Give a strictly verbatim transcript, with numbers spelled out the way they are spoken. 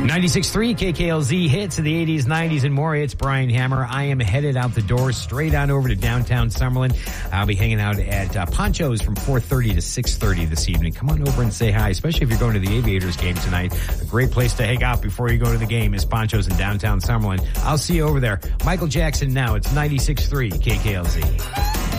ninety-six point three K K L Z hits of the eighties, nineties, and more. It's Brian Hammer. I am headed out the door straight on over to downtown Summerlin. I'll be hanging out at uh, Poncho's from four thirty to six thirty this evening. Come on over and say hi, especially if you're going to the Aviators game tonight. A great place to hang out before you go to the game is Poncho's in downtown Summerlin. I'll see you over there. Michael Jackson now. It's ninety-six point three K K L Z.